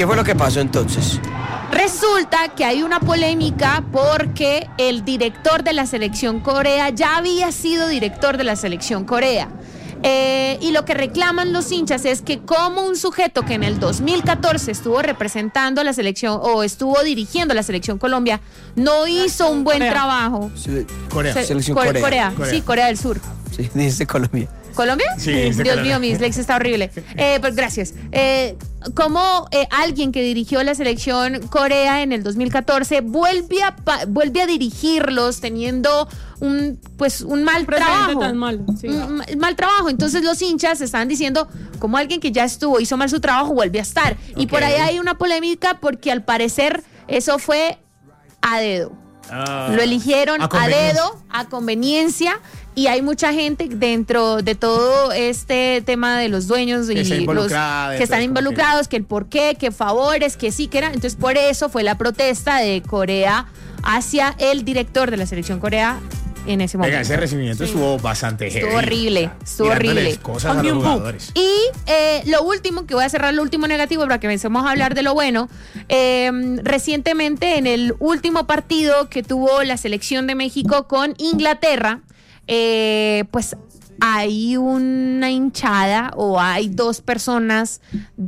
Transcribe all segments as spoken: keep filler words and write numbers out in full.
¿Qué fue lo que pasó entonces? Resulta que hay una polémica porque el director de la selección Corea ya había sido director de la selección Corea. Eh, y lo que reclaman los hinchas es que como un sujeto que en el dos mil catorce estuvo representando a la selección o estuvo dirigiendo la selección Colombia no hizo un buen Corea. trabajo. Sí, Corea. Se- Selección Core- Corea. Corea. Corea. Sí, Corea del Sur. Sí, dice Colombia. ¿Colombia? Sí, dice Dios Colombia. mío, mi dislexia está horrible. Eh, pues gracias. Eh, como eh, alguien que dirigió la selección Corea en el dos mil catorce vuelve a, pa- vuelve a dirigirlos teniendo un, pues, un mal Presente trabajo. tan mal, sí. Un ma- mal trabajo. Entonces los hinchas estaban diciendo, como alguien que ya estuvo, hizo mal su trabajo, vuelve a estar. Y por ahí hay una polémica porque al parecer eso fue a dedo. Ah, Lo eligieron a a, conveniencia. dedo, a conveniencia, y hay mucha gente dentro de todo este tema de los dueños y Que está los involucrada, que están entonces, como que- involucrados, que el por qué, que favores, que sí, que era. Entonces, por eso fue la protesta de Corea hacia el director de la selección Corea en ese momento. Venga, ese recibimiento estuvo bastante heavy. Estuvo horrible, estuvo Tirándoles horrible. cosas a Ponme los un book. jugadores. Y eh, lo último, que voy a cerrar lo último negativo para que empecemos a hablar de lo bueno. Eh, recientemente, en el último partido que tuvo la selección de México con Inglaterra, eh, pues hay una hinchada o hay dos personas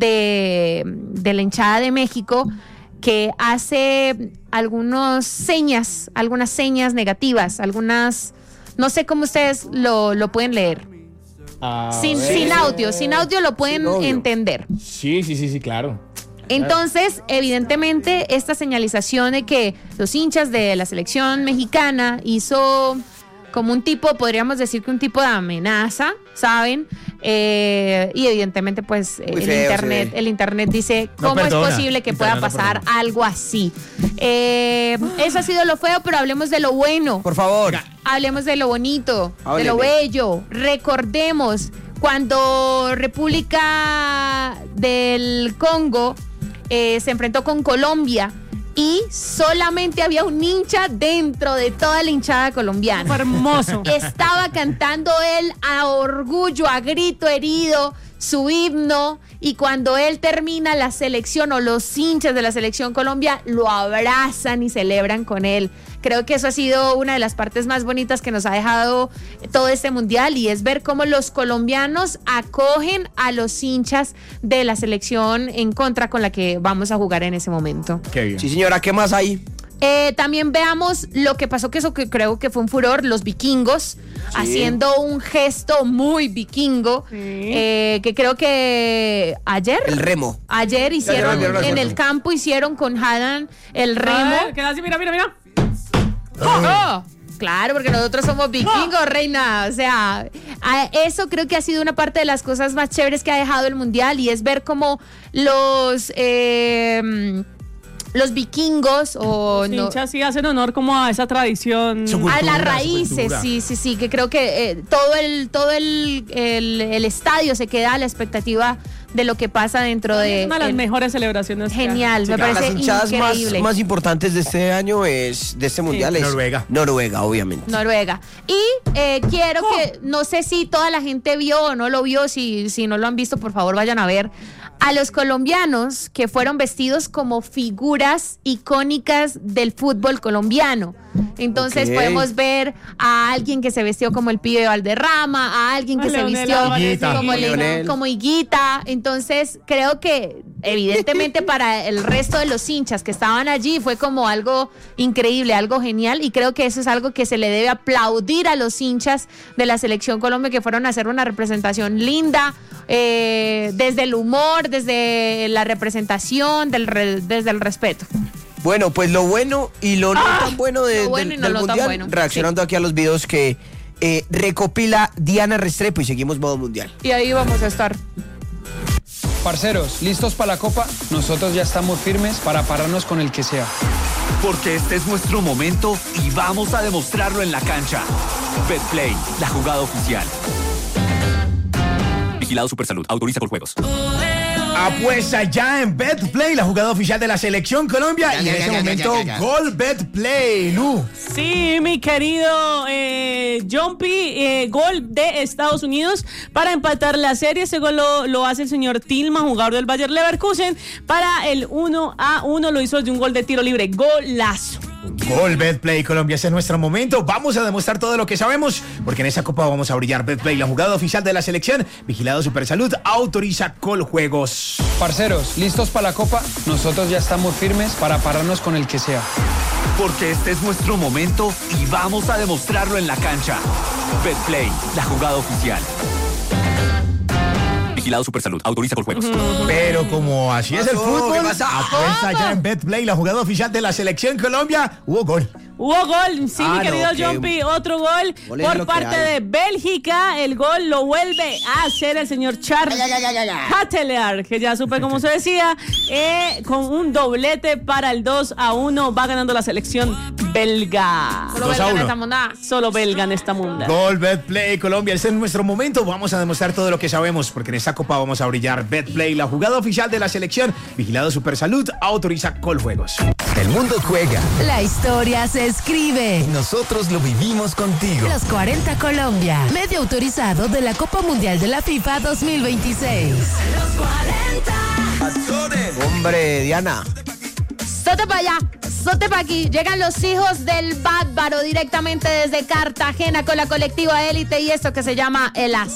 de, de la hinchada de México que hace algunas señas, algunas señas negativas, algunas, no sé cómo ustedes lo, lo pueden leer. Sin, sin audio, sin audio lo pueden Sin audio. entender. Sí, sí, sí, sí, claro. Entonces, evidentemente, esta señalización de que los hinchas de la selección mexicana hizo como un tipo, podríamos decir que un tipo de amenaza, ¿saben? Eh, y evidentemente, pues, Muy el feo, internet, se ve. el internet dice, No ¿cómo perdona. es posible que El pueda internet no pasar perdona. algo así? Eh, eso ha sido lo feo, pero hablemos de lo bueno. Por favor. Hablemos de lo bonito, de lo Hábleme. bello. Recordemos cuando República del Congo eh, se enfrentó con Colombia y solamente había un hincha dentro de toda la hinchada colombiana. Fue hermoso. Estaba cantando él a orgullo, a grito herido, su himno, y cuando él termina la selección o los hinchas de la selección Colombia lo abrazan y celebran con él. Creo que eso ha sido una de las partes más bonitas que nos ha dejado todo este mundial, y es ver cómo los colombianos acogen a los hinchas de la selección en contra con la que vamos a jugar en ese momento. Qué bien. Sí, señora, ¿qué más hay? Eh, también veamos lo que pasó, que eso que creo que fue un furor, los vikingos haciendo un gesto muy vikingo, Sí. eh, que creo que ayer, El remo. ayer hicieron ya, ya, ya, en ya. el campo, hicieron con Hadan el remo. A ver, queda así, mira, mira, mira. ¡Oh! Claro, porque nosotros somos vikingos, reina. O sea, a- eso creo que ha sido una parte de las cosas más chéveres que ha dejado el mundial, y es ver cómo los eh, los vikingos o Los no, hinchas sí hacen honor como a esa tradición. Su a cultura, las su raíces, cultura. sí, sí, sí, que creo que eh, todo el todo el, el, el estadio se queda a la expectativa de lo que pasa dentro de Una de las el- mejores celebraciones. que hay. Genial, me Las parece hinchadas más, increíble. más importantes de este año es de este mundial es Noruega. Noruega, obviamente. Noruega. Y eh, quiero Oh. que, no sé si toda la gente vio o no lo vio, si, si no lo han visto, por favor vayan a ver a los colombianos que fueron vestidos como figuras icónicas del fútbol colombiano. Entonces Ok. podemos ver a alguien que se vistió como el pibe Valderrama, a alguien que A se Leonel vistió Álvarez, como, sí. Le- Leonel. como Higuita. Entonces creo que evidentemente para el resto de los hinchas que estaban allí fue como algo increíble, algo genial, y creo que eso es algo que se le debe aplaudir a los hinchas de la selección Colombia, que fueron a hacer una representación linda, eh, desde el humor, desde la representación, del re- desde el respeto. Bueno, pues lo bueno y lo no tan bueno, de- lo bueno del, y no del lo tan mundial, bueno. reaccionando aquí a los videos que eh, recopila Diana Restrepo, y seguimos modo mundial. Y ahí vamos a estar. Parceros, ¿listos para la copa? Nosotros ya estamos firmes para pararnos con el que sea. Porque este es nuestro momento y vamos a demostrarlo en la cancha. Betplay, la jugada oficial. Vigilado Supersalud, autoriza por juegos. Ole, Apuesta ya en BetPlay, la jugada oficial de la Selección Colombia. Y en ese momento, gol BetPlay, Lu. Sí, mi querido eh, Jumpy, eh, gol de Estados Unidos para empatar la serie. Ese gol lo, lo hace el señor Tillman, jugador del Bayer Leverkusen, para el uno a uno. Lo hizo de un gol de tiro libre. Golazo. Gol BetPlay Colombia, ese es nuestro momento. Vamos a demostrar todo lo que sabemos, porque en esa copa vamos a brillar. BetPlay, la jugada oficial de la selección. Vigilado Supersalud, autoriza Coljuegos. Parceros, ¿listos para la copa? Nosotros ya estamos firmes para pararnos con el que sea. Porque este es nuestro momento y vamos a demostrarlo en la cancha. BetPlay, la jugada oficial. Vigilado Supersalud, autoriza Coljuegos. Pero como así es el pasó? fútbol, ¿Qué pasó? apuesta ya en BetPlay, la jugada oficial de la Selección Colombia. Hubo gol. Hubo gol, sí, Ah, mi querido no, que- Jumpy, otro gol Gol es por lo que parte hay. de Bélgica. El gol lo vuelve a hacer el señor Charles Catelear, que ya supe cómo se decía, eh, con un doblete para el dos a uno. Va ganando la selección belga. Solo dos a belga en uno. esta monda. Solo belga en esta munda. Gol BetPlay Colombia, ese es nuestro momento. Vamos a demostrar todo lo que sabemos, porque en esta copa vamos a brillar. BetPlay, la jugada oficial de la selección. Vigilado Supersalud, autoriza Coljuegos. El mundo juega. La historia se escribe. Nosotros lo vivimos contigo. Los cuarenta Colombia. Medio autorizado de la Copa Mundial de la FIFA dos mil veintiséis. Hombre, Diana. Sote para allá, sote para aquí. Llegan los hijos del bárbaro directamente desde Cartagena con la colectiva élite y esto que se llama el As.